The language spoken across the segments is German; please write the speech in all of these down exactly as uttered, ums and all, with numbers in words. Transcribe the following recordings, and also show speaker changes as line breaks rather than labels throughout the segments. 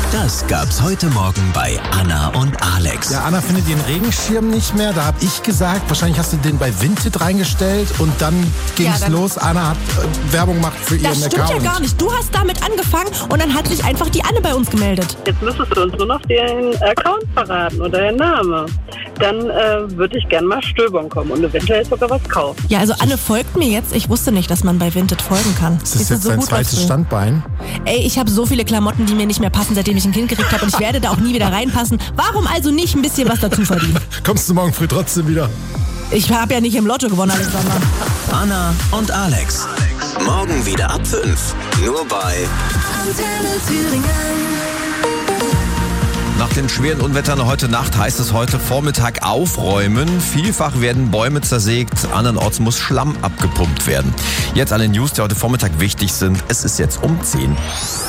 Das gab's heute Morgen bei Anna und Alex.
Ja, Anna findet ihren Regenschirm nicht mehr. Da habe ich gesagt, wahrscheinlich hast du den bei Vinted reingestellt und dann ging's ja, los. Anna hat äh, Werbung gemacht für ihren Account.
Das stimmt ja gar nicht. Du hast damit angefangen und dann hat sich einfach die Anne bei uns gemeldet.
Jetzt müsstest du uns nur noch den Account verraten oder den Namen. Dann äh, würde ich gerne mal stöbern kommen und eventuell sogar was kaufen.
Ja, also Anne folgt mir jetzt. Ich wusste nicht, dass man bei Vinted folgen kann.
Ist das ist jetzt so dein zweites Standbein?
Ey, ich habe so viele Klamotten, die mir nicht mehr passen, seitdem ich ein Kind gekriegt habe und ich werde da auch nie wieder reinpassen. Warum also nicht ein bisschen was dazu verdienen?
Kommst du morgen früh trotzdem wieder?
Ich habe ja nicht im Lotto gewonnen, Alexander.
Anna und Alex. Morgen wieder ab fünf. Nur bei
Antenne Thüringen.
Nach den schweren Unwettern heute Nacht heißt es heute Vormittag aufräumen. Vielfach werden Bäume zersägt, andernorts muss Schlamm abgepumpt werden. Jetzt alle News, die heute Vormittag wichtig sind. Es ist jetzt um zehn.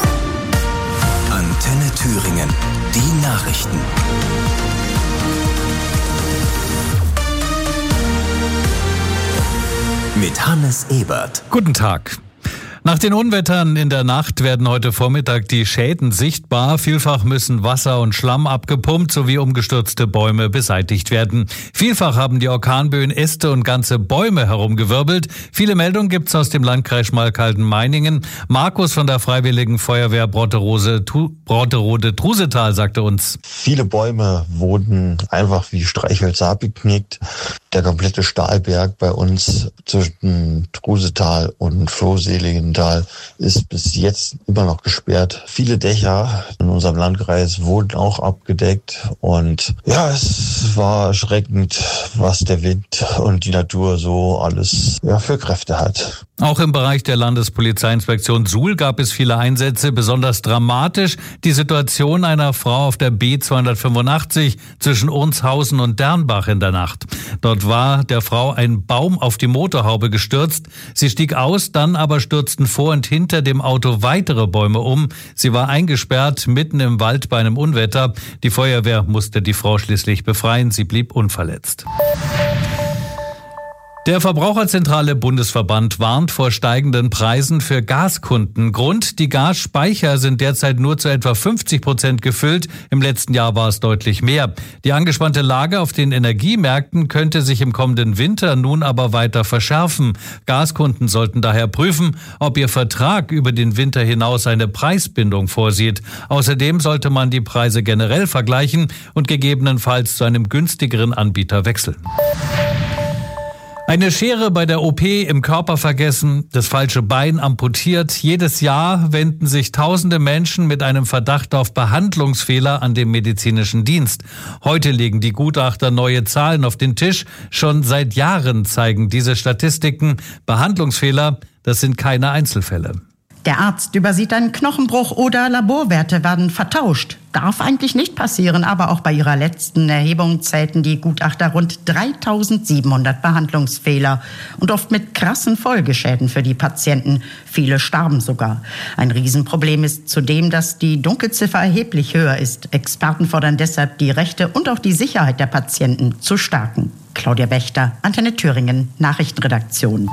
Antenne Thüringen. Die Nachrichten. Mit Hannes Ebert.
Guten Tag. Nach den Unwettern in der Nacht werden heute Vormittag die Schäden sichtbar. Vielfach müssen Wasser und Schlamm abgepumpt sowie umgestürzte Bäume beseitigt werden. Vielfach haben die Orkanböen Äste und ganze Bäume herumgewirbelt. Viele Meldungen gibt's aus dem Landkreis Schmalkalden-Meiningen. Markus von der Freiwilligen Feuerwehr Brotterode-Trusetal sagte uns:
Viele Bäume wurden einfach wie Streichhölzer abgeknickt. Der komplette Stahlberg bei uns zwischen Trusetal und Flohseligental ist bis jetzt immer noch gesperrt. Viele Dächer in unserem Landkreis wurden auch abgedeckt und ja, es war erschreckend, was der Wind und die Natur so alles ja, für Kräfte hat.
Auch im Bereich der Landespolizeiinspektion Suhl gab es viele Einsätze. Besonders dramatisch die Situation einer Frau auf der B zweihundertfünfundachtzig zwischen Unshausen und Dernbach in der Nacht. Dort war der Frau ein Baum auf die Motorhaube gestürzt. Sie stieg aus, dann aber stürzten vor und hinter dem Auto weitere Bäume um. Sie war eingesperrt mitten im Wald bei einem Unwetter. Die Feuerwehr musste die Frau schließlich befreien. Sie blieb unverletzt. Der Verbraucherzentrale Bundesverband warnt vor steigenden Preisen für Gaskunden. Grund: die Gasspeicher sind derzeit nur zu etwa fünfzig Prozent gefüllt. Im letzten Jahr war es deutlich mehr. Die angespannte Lage auf den Energiemärkten könnte sich im kommenden Winter nun aber weiter verschärfen. Gaskunden sollten daher prüfen, ob ihr Vertrag über den Winter hinaus eine Preisbindung vorsieht. Außerdem sollte man die Preise generell vergleichen und gegebenenfalls zu einem günstigeren Anbieter wechseln. Eine Schere bei der O P im Körper vergessen, das falsche Bein amputiert. Jedes Jahr wenden sich tausende Menschen mit einem Verdacht auf Behandlungsfehler an den medizinischen Dienst. Heute legen die Gutachter neue Zahlen auf den Tisch. Schon seit Jahren zeigen diese Statistiken Behandlungsfehler, das sind keine Einzelfälle.
Der Arzt übersieht einen Knochenbruch oder Laborwerte werden vertauscht. Darf eigentlich nicht passieren, aber auch bei ihrer letzten Erhebung zählten die Gutachter rund dreitausendsiebenhundert Behandlungsfehler und oft mit krassen Folgeschäden für die Patienten. Viele starben sogar. Ein Riesenproblem ist zudem, dass die Dunkelziffer erheblich höher ist. Experten fordern deshalb, die Rechte und auch die Sicherheit der Patienten zu stärken. Claudia Wächter, Antenne Thüringen, Nachrichtenredaktion.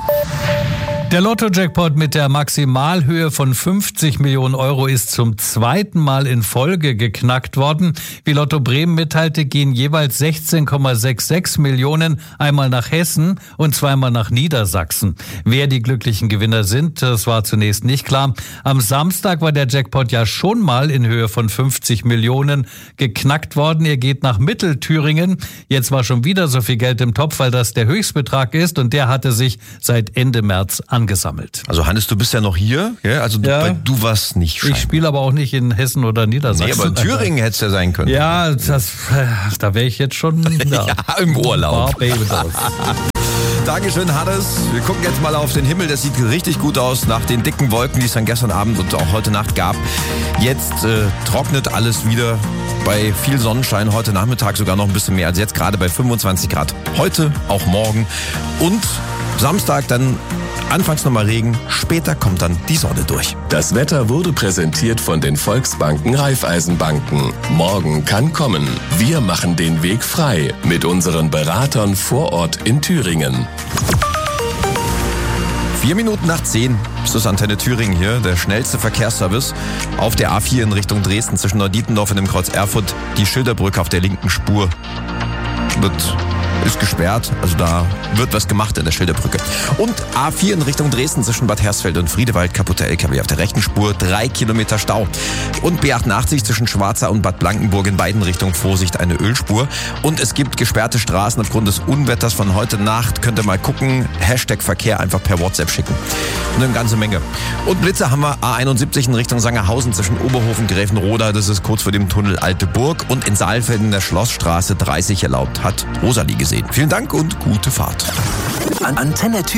Der Lotto-Jackpot mit der Maximalhöhe von fünfzig Millionen Euro ist zum zweiten Mal in Folge geknackt worden. Wie Lotto Bremen mitteilte, gehen jeweils sechzehn Komma sechsundsechzig Millionen einmal nach Hessen und zweimal nach Niedersachsen. Wer die glücklichen Gewinner sind, das war zunächst nicht klar. Am Samstag war der Jackpot ja schon mal in Höhe von fünfzig Millionen geknackt worden. Er geht nach Mittelthüringen. Jetzt war schon wieder so viel Geld im Topf, weil das der Höchstbetrag ist und der hatte sich seit Ende März angesammelt.
Also Hannes, du bist ja noch hier, ja? Also du,
ja.
du warst nicht scheinbar.
Ich spiele aber auch nicht in Hessen oder Niedersachsen.
Nee, aber in Thüringen hätte es ja sein können.
Ja, das, da wäre ich jetzt schon
ja, ja, im Urlaub.
Barbados.
Dankeschön, Hannes. Wir gucken jetzt mal auf den Himmel. Das sieht richtig gut aus nach den dicken Wolken, die es dann gestern Abend und auch heute Nacht gab. Jetzt äh, trocknet alles wieder bei viel Sonnenschein. Heute Nachmittag sogar noch ein bisschen mehr als jetzt, gerade bei fünfundzwanzig Grad. Heute, auch morgen. Und Samstag dann anfangs nochmal Regen, später kommt dann die Sonne durch.
Das Wetter wurde präsentiert von den Volksbanken Raiffeisenbanken. Morgen kann kommen. Wir machen den Weg frei mit unseren Beratern vor Ort in Thüringen.
Vier Minuten nach zehn ist das Antenne Thüringen hier, der schnellste Verkehrsservice auf der A vier in Richtung Dresden zwischen Neudietendorf und dem Kreuz Erfurt. Die Schilderbrücke auf der linken Spur wird ist gesperrt, also da wird was gemacht in der Schilderbrücke. Und A vier in Richtung Dresden zwischen Bad Hersfeld und Friedewald, kaputter L K W auf der rechten Spur, drei Kilometer Stau. Und B achtundachtzig zwischen Schwarza und Bad Blankenburg in beiden Richtungen, Vorsicht, eine Ölspur. Und es gibt gesperrte Straßen aufgrund des Unwetters von heute Nacht. Könnt ihr mal gucken, Hashtag Verkehr einfach per WhatsApp schicken. Und eine ganze Menge. Und Blitze haben wir A einundsiebzig in Richtung Sangerhausen zwischen Oberhofen, Gräfenroda, das ist kurz vor dem Tunnel Alte Burg. Und in Saalfeld in der Schlossstraße dreißig erlaubt, hat Rosalie gesehen. Vielen Dank und gute Fahrt.
Antenne Thüringen.